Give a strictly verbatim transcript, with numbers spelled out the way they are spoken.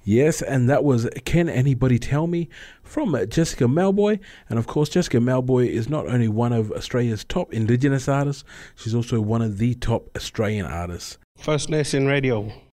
Yes, and that was Can Anybody Tell Me from Jessica Mauboy. And of course, Jessica Mauboy is not only one of Australia's top Indigenous artists, she's also one of the top Australian artists. First Nation Radio.